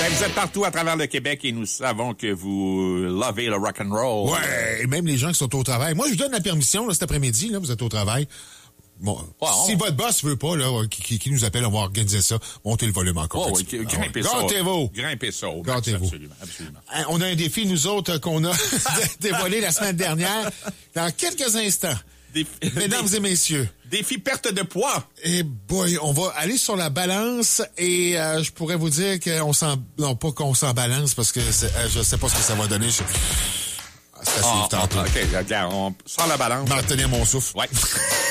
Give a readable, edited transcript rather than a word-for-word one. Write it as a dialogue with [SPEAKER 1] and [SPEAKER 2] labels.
[SPEAKER 1] Vous êtes partout à travers le Québec et nous savons que vous lovez le rock'n'roll.
[SPEAKER 2] Ouais, et même les gens qui sont au travail. Moi, je vous donne la permission, là, cet après-midi, là, vous êtes au travail. Bon, si votre boss veut pas, là, qui nous appelle, on va organiser ça. Montez le volume encore.
[SPEAKER 1] Oh, oui, grimpez ça.
[SPEAKER 2] Gâtez-vous.
[SPEAKER 1] Grimpez ça.
[SPEAKER 2] Gâtez-vous.
[SPEAKER 1] Absolument.
[SPEAKER 2] On a un défi, nous autres, qu'on a dévoilé la semaine dernière. Dans quelques instants. Mesdames et messieurs.
[SPEAKER 1] Défi perte de poids.
[SPEAKER 2] Et boy, on va aller sur la balance et je pourrais vous dire qu'on s'en... Non, pas qu'on s'en balance parce que je sais pas ce que ça va donner. C'est à suivre tantôt.
[SPEAKER 1] OK, regarde, on sort la balance.
[SPEAKER 2] Je vais tenir mon souffle.
[SPEAKER 1] Ouais.